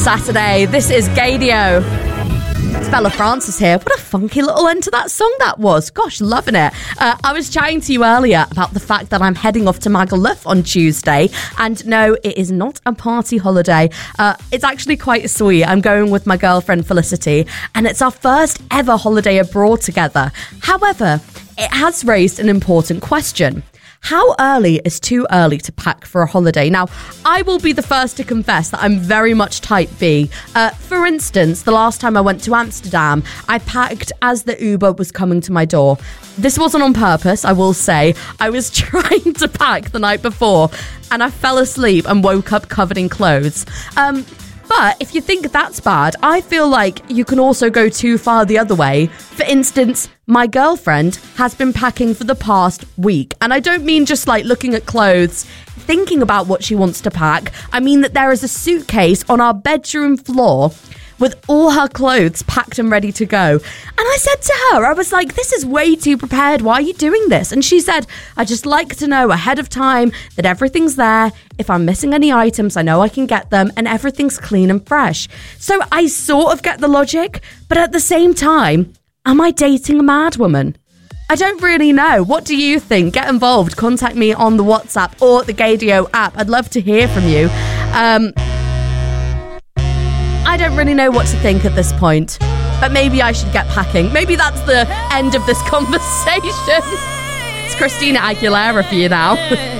Saturday. This is Gaydio. It's Bella Francis here. What a funky little end to that song that was. Gosh, loving it. I was chatting to you earlier about the fact that I'm heading off to Magaluf on Tuesday. And no, it is not a party holiday. It's actually quite sweet. I'm going with my girlfriend Felicity, and it's our first ever holiday abroad together. However, it has raised an important question. How early is too early to pack for a holiday? Now, I will be the first to confess that I'm very much type B. For instance, the last time I went to Amsterdam, I packed as the Uber was coming to my door. This wasn't on purpose, I will say. I was trying to pack the night before, and I fell asleep and woke up covered in clothes. But if you think that's bad, I feel like you can also go too far the other way. For instance, my girlfriend has been packing for the past week. And I don't mean just like looking at clothes, thinking about what she wants to pack. I mean that there is a suitcase on our bedroom floor with all her clothes packed and ready to go. And I said to her, I was like, this is way too prepared. Why are you doing this? And she said, I just like to know ahead of time that everything's there. If I'm missing any items, I know I can get them and everything's clean and fresh. So I sort of get the logic, but at the same time, am I dating a mad woman? I don't really know. What do you think? Get involved. Contact me on the WhatsApp or the Gaydio app. I'd love to hear from you. I don't really know what to think at this point, but maybe I should get packing. Maybe that's the end of this conversation. It's Christina Aguilera for you now.